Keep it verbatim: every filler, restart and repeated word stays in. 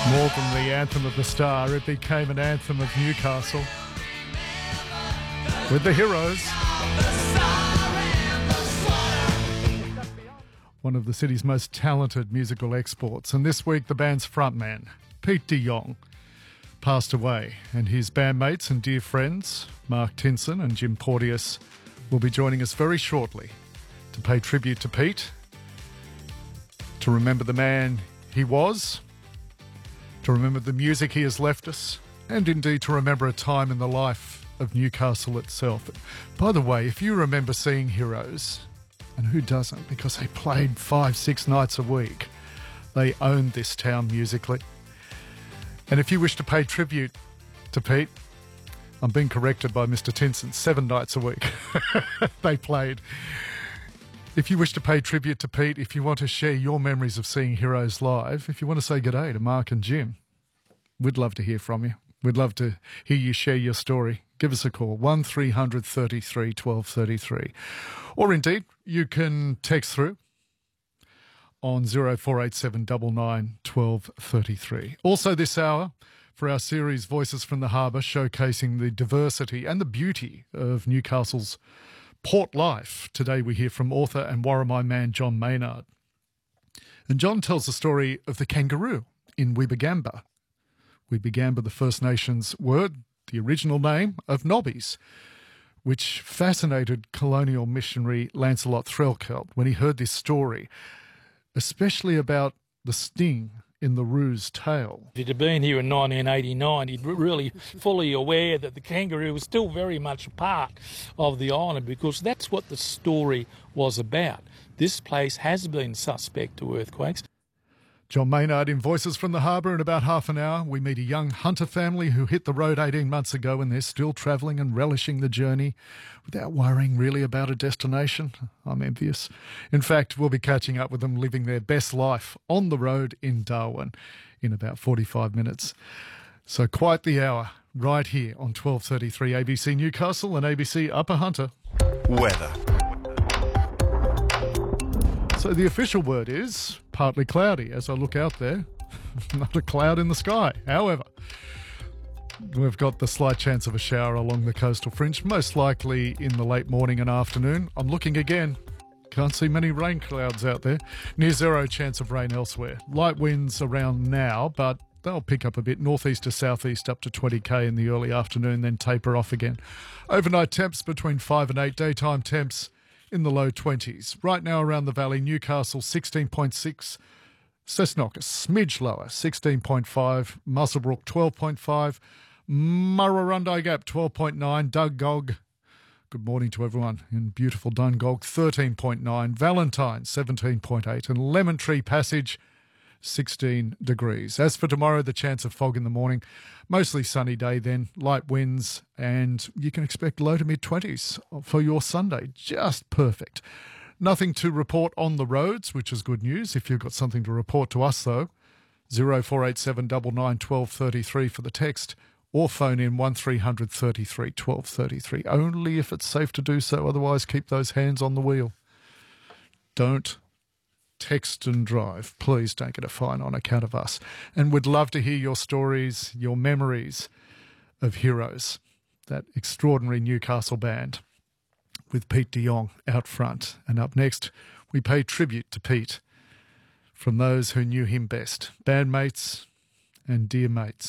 More than the anthem of the Star, it became an anthem of Newcastle with the Heroes. One of the city's most talented musical exports. And this week, the band's frontman, Pete de Jong, passed away. And his bandmates and dear friends, Mark Tinson and Jim Porteous, will be joining us very shortly to pay tribute to Pete, to remember the man he was, to remember the music he has left us, and indeed to remember a time in the life of Newcastle itself. By the way, if you remember seeing Heroes, and who doesn't, because they played five, six nights a week, they owned this town musically. And if you wish to pay tribute to Pete, I'm being corrected by Mister Tinson, seven nights a week they played. If you wish to pay tribute to Pete, if you want to share your memories of seeing Heroes live, if you want to say good day to Mark and Jim, we'd love to hear from you. We'd love to hear you share your story. Give us a call, one three hundred thirty-three twelve thirty-three. Or indeed, you can text through on zero four eight seven nine nine one two three three. Also this hour, for our series Voices from the Harbour, showcasing the diversity and the beauty of Newcastle's port life. Today we hear from author and Warramai man John Maynard. And John tells the story of the kangaroo in Weebagamba. Weebagamba, the First Nations word, the original name of Nobbies, which fascinated colonial missionary Lancelot Threlkeld when he heard this story, especially about the sting in the roo's tail. If he'd been here in nineteen eighty-nine, he'd be really fully aware that the kangaroo was still very much a part of the island, because that's what the story was about. This place has been suspect to earthquakes. John Maynard in Voices from the Harbour. In about half an hour, we meet a young hunter family who hit the road eighteen months ago, and they're still travelling and relishing the journey without worrying really about a destination. I'm envious. In fact, we'll be catching up with them living their best life on the road in Darwin in about forty-five minutes. So quite the hour right here on twelve thirty-three A B C Newcastle and A B C Upper Hunter. Weather. So the official word is partly cloudy as I look out there. Not a cloud in the sky. However, we've got the slight chance of a shower along the coastal fringe, most likely in the late morning and afternoon. I'm looking again. Can't see many rain clouds out there. Near zero chance of rain elsewhere. Light winds around now, but they'll pick up a bit northeast to southeast up to twenty k in the early afternoon, then taper off again. Overnight temps between five and eight. Daytime temps in the low twenties. Right now around the valley, Newcastle sixteen point six, Cessnock a smidge lower, sixteen point five, Muswellbrook twelve point five, Murrurundi Gap twelve point nine, Dungog, good morning to everyone in beautiful Dungog, thirteen point nine, Valentine seventeen point eight, and Lemon Tree Passage sixteen degrees. As for tomorrow, the chance of fog in the morning, mostly sunny day then, light winds, and you can expect low to mid-twenties for your Sunday. Just perfect. Nothing to report on the roads, which is good news. If you've got something to report to us, though, zero four eight seven nine nine one two three three for the text, or phone in one three hundred thirty-three twelve thirty-three. Only if it's safe to do so, otherwise keep those hands on the wheel. Don't text and drive. Please don't get a fine on account of us. And we'd love to hear your stories, your memories of Heroes, that extraordinary Newcastle band with Pete de Jong out front. And up next, we pay tribute to Pete from those who knew him best, bandmates and dear mates.